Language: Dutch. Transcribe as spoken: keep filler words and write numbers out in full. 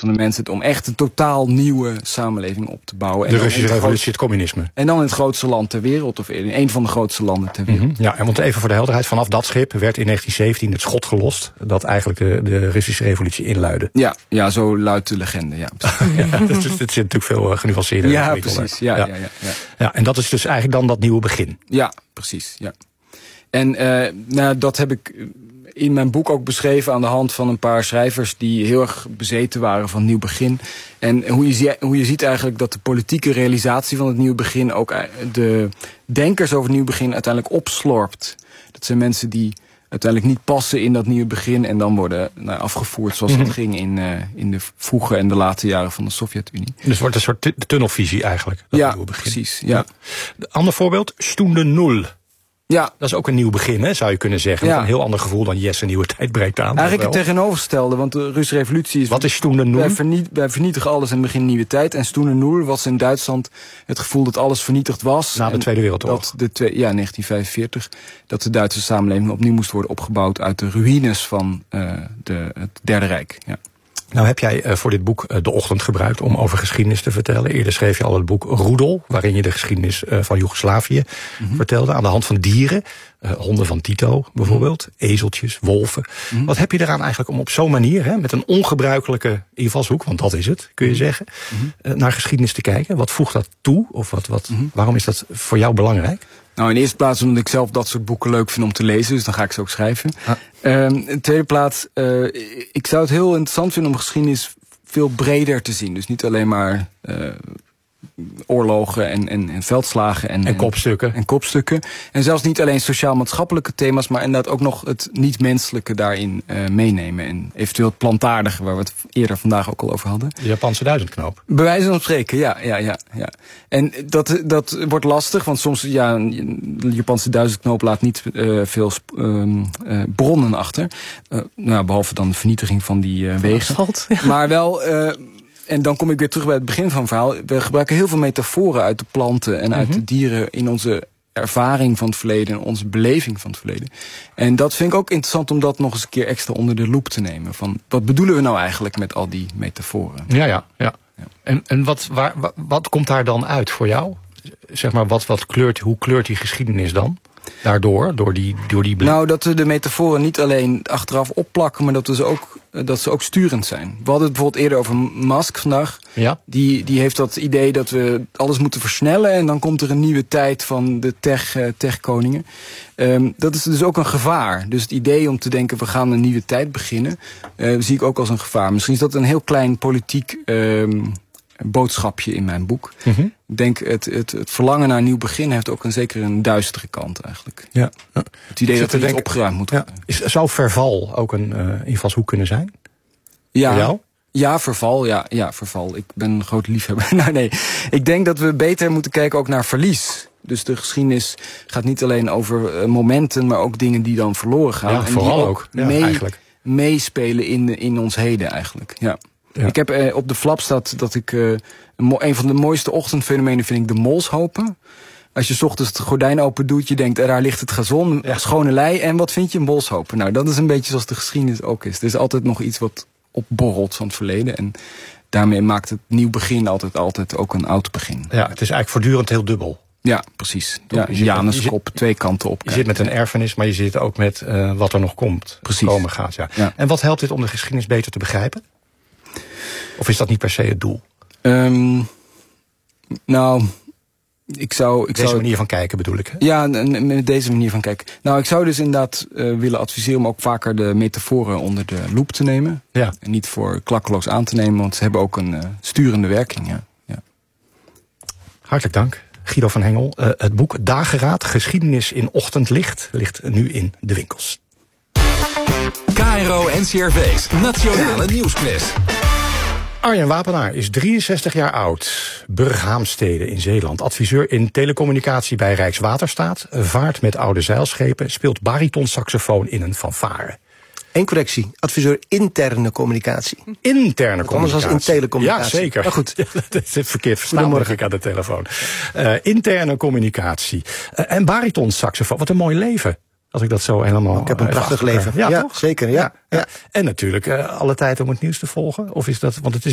van de mensheid om echt een totaal nieuwe samenleving op te bouwen. De en Russische revolutie, grootste, het communisme. En dan in het grootste land ter wereld, of in een van de grootste landen ter wereld. Mm-hmm. Ja, en want even voor de helderheid, vanaf dat schip werd in negentien zeventien het schot gelost dat eigenlijk de, de Russische revolutie inluidde. Ja, ja, zo luidt de legende, ja. ja dat, is, dat zit natuurlijk veel uh, genuanceerder. Ja, precies. Ja, ja. Ja, ja, ja. Ja, en dat is dus eigenlijk dan dat nieuwe begin. Ja, precies. Ja. En uh, nou, dat heb ik in mijn boek ook beschreven aan de hand van een paar schrijvers die heel erg bezeten waren van nieuw begin. En hoe je, hoe je ziet eigenlijk dat de politieke realisatie van het nieuwe begin ook de denkers over het nieuwe begin uiteindelijk opslorpt. Dat zijn mensen die uiteindelijk niet passen in dat nieuwe begin en dan worden nou, afgevoerd zoals mm-hmm. dat ging in, uh, in de vroege en de late jaren van de Sovjet-Unie. Dus het wordt een soort t- tunnelvisie eigenlijk. Dat ja, nieuwe begin. Precies. Ja. Ja. Ander voorbeeld, Stunde Null. Ja. Dat is ook een nieuw begin, hè, zou je kunnen zeggen. Ja. Met een heel ander gevoel dan yes, een nieuwe tijd breekt aan. Eigenlijk het tegenovergestelde, want de Russische revolutie is... Wat is Stunde Null? Wij, verniet, wij vernietigen alles en beginnen nieuwe tijd. En Stunde Null was in Duitsland het gevoel dat alles vernietigd was. Na de Tweede Wereldoorlog. Dat de twee, ja, negentien vijfenveertig. Dat de Duitse samenleving opnieuw moest worden opgebouwd uit de ruïnes van uh, de, het Derde Rijk. Ja. Nou heb jij uh, voor dit boek uh, De Ochtend gebruikt om over geschiedenis te vertellen. Eerder schreef je al het boek Roedel, waarin je de geschiedenis uh, van Joegoslavië mm-hmm. vertelde. Aan de hand van dieren, uh, honden van Tito bijvoorbeeld, mm-hmm. ezeltjes, wolven. Mm-hmm. Wat heb je eraan eigenlijk om op zo'n manier, hè, met een ongebruikelijke invalshoek, want dat is het, kun je mm-hmm. zeggen, mm-hmm. uh, naar geschiedenis te kijken? Wat voegt dat toe? Of wat, wat, mm-hmm. waarom is dat voor jou belangrijk? Nou, in de eerste plaats omdat ik zelf dat soort boeken leuk vind om te lezen. Dus dan ga ik ze ook schrijven. Ah. Um, in de tweede plaats, uh, ik zou het heel interessant vinden om geschiedenis veel breder te zien. Dus niet alleen maar uh, oorlogen en, en, en veldslagen. En, en kopstukken. En, en kopstukken. En zelfs niet alleen sociaal-maatschappelijke thema's, maar inderdaad ook nog het niet-menselijke daarin uh, meenemen. En eventueel het plantaardige, waar we het eerder vandaag ook al over hadden. De Japanse duizendknoop. Bij wijze van spreken, ja. ja, ja, ja. En dat, dat wordt lastig, want soms, ja, de Japanse duizendknoop laat niet uh, veel uh, uh, bronnen achter. Uh, nou, behalve dan de vernietiging van die uh, wegen. Asfalt, ja. Maar wel... Uh, En dan kom ik weer terug bij het begin van het verhaal. We gebruiken heel veel metaforen uit de planten en uit mm-hmm. de dieren in onze ervaring van het verleden en onze beleving van het verleden. En dat vind ik ook interessant om dat nog eens een keer extra onder de loep te nemen. Van wat bedoelen we nou eigenlijk met al die metaforen? Ja, ja, ja. ja. En, en wat, waar, wat, wat komt daar dan uit voor jou? Zeg maar, wat, wat kleurt, hoe kleurt die geschiedenis dan? Daardoor, door die, door die blik? Nou, dat we de metaforen niet alleen achteraf opplakken, maar dat, we ze, ook, dat ze ook sturend zijn. We hadden het bijvoorbeeld eerder over Musk vandaag. Ja. Die, die heeft dat idee dat we alles moeten versnellen en dan komt er een nieuwe tijd van de tech, uh, tech-koningen. Um, dat is dus ook een gevaar. Dus het idee om te denken, we gaan een nieuwe tijd beginnen, uh, zie ik ook als een gevaar. Misschien is dat een heel klein politiek... Um, een boodschapje in mijn boek. Mm-hmm. Ik denk, het, het, het verlangen naar een nieuw begin heeft ook een zeker een duistere kant eigenlijk. Ja. Ja. Het idee dat er iets opgeruimd moet worden. Ja. Is, zou verval ook een uh, invalshoek kunnen zijn? Ja. Voor jou? Ja, verval. Ja, ja, verval. Ik ben een groot liefhebber. nou, nee. Ik denk dat we beter moeten kijken ook naar verlies. Dus de geschiedenis gaat niet alleen over uh, momenten, maar ook dingen die dan verloren gaan. Ja, en vooral die ook, ook. Ja, mee, eigenlijk. meespelen in, in ons heden eigenlijk. Ja. Ja. Ik heb eh, op de flap staat dat ik... Uh, een, een van de mooiste ochtendfenomenen vind ik de molshopen. Als je 's ochtends het gordijn open doet, je denkt, daar ligt het gazon, ja. schone lei. En wat vind je? Een molshopen. Nou, dat is een beetje zoals de geschiedenis ook is. Er is altijd nog iets wat opborrelt van het verleden. En daarmee maakt het nieuw begin altijd, altijd ook een oud begin. Ja, het is eigenlijk voortdurend heel dubbel. Ja, precies. Ja, Januskop, twee kanten op. Je zit met een erfenis, maar je zit ook met uh, wat er nog komt. Precies. Komen gaat, ja. Ja. En wat helpt dit om de geschiedenis beter te begrijpen? Of is dat niet per se het doel? Um, nou, ik zou... Ik deze zou, manier van kijken bedoel ik. Hè? Ja, met deze manier van kijken. Nou, ik zou dus inderdaad uh, willen adviseren om ook vaker de metaforen onder de loep te nemen. Ja. En niet voor klakkeloos aan te nemen, want ze hebben ook een uh, sturende werking. Ja. Ja. Hartelijk dank, Guido van Hengel. Uh, het boek Dageraad, Geschiedenis in Ochtendlicht, ligt nu in de winkels. K R O N C R V's Nationale Nieuwsquiz. Arjen Wapenaar is drieënzestig jaar oud. Burghaamstede in Zeeland. Adviseur in telecommunicatie bij Rijkswaterstaat. Vaart met oude zeilschepen. Speelt baritonsaxofoon in een fanfare. Eén correctie. Adviseur interne communicatie. Interne communicatie. Anders als in telecommunicatie. Ja, zeker. Maar goed. Ja, dat is verkeerd verstaan, denk ik, aan de telefoon. Uh, interne communicatie. Uh, en baritonsaxofoon. Wat een mooi leven. Als ik dat zo helemaal... Ik heb een prachtig leven. Ja, ja toch? zeker. Ja, ja. Ja. En natuurlijk uh, alle tijd om het nieuws te volgen. Of is dat... Want het is